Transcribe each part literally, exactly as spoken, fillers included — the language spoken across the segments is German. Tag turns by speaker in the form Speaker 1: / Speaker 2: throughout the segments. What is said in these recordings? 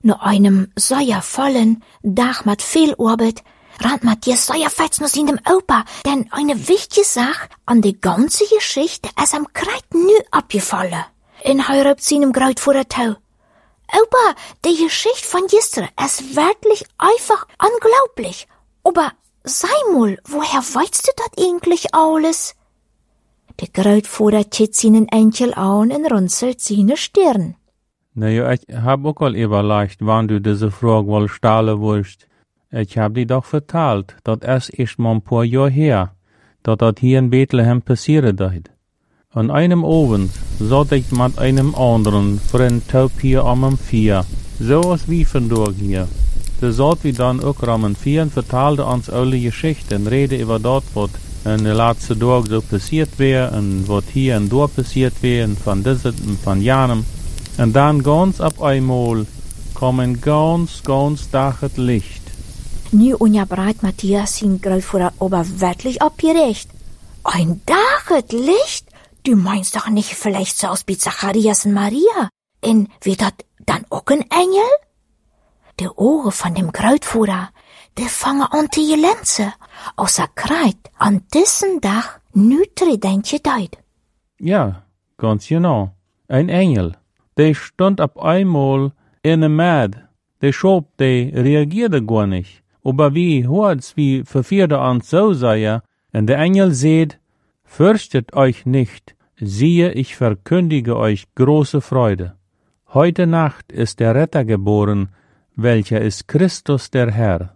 Speaker 1: Nach einem sehr vollen Tag mit viel Arbeit rannt Matthias sehr fest nach seinem Opa, denn eine wichtige Sache an der ganzen Geschichte ist am Kreuz nie abgefallen. In er ruft seinem Großvater zu: Opa, die Geschichte von gestern ist wirklich einfach unglaublich. Aber sei mal, woher weißt du das eigentlich alles? Der Großvater zieht seinen Enkel an und runzelt seine Stirn.
Speaker 2: Na ja, ich hab auch al überlegt, wann du diese Frage wohl stellen willst. Ich hab dir doch vertalt, dat es erst mal ein paar Jahre her, dat dat hier in Bethlehem passieren deit. An einem Abend satt ich mit einem anderen Freund taub hier am am Vier, so als wie vandaag hier. Da satt wir dann auch am Vier und vertelde uns alle Geschichten, rede über dort, was in den letzten Tagen so passiert wäre, und was hier und dort passiert wäre, und von diesem und von jenem. Und dann ganz ab einmal kam ein ganz, ganz daches Licht.
Speaker 1: Nu unterbreit Matthias sein Großvater aber wirklich abgerecht. Ein daches Licht? Du meinst doch nicht vielleicht so aus wie Zacharias und Maria? Und wird das dann auch ein Engel? Die Ohren von dem Großvater, die fangen an zu glänzen. Außer Kreuz an diesem Tag nütre denkje deut.
Speaker 2: Ja, ganz genau. Ein Engel. Der stand ab einmal in der Mäd. Der Schop, der reagierte gar nicht. Aber wie hört's, wie verfierte uns so sei, und der Engel seht: Fürchtet euch nicht, siehe, ich verkündige euch große Freude. Heute Nacht ist der Retter geboren, welcher ist Christus der Herr.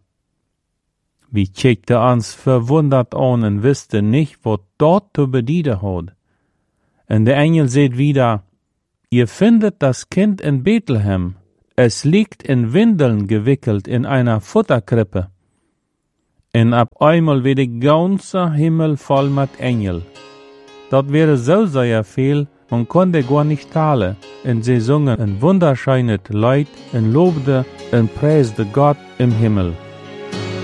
Speaker 2: Wie kickte uns verwundert an und wusste nicht, was dort zu bedienen hat. Und der Engel seht wieder: Ihr findet das Kind in Bethlehem. Es liegt in Windeln gewickelt in einer Futterkrippe. Und ab einmal wird der ganze Himmel voll mit Engel. Dat wäre so sehr viel, man konnte gar nicht talen. Und sie sungen ein wunderschönes Lied und lobte und preiste Gott im Himmel.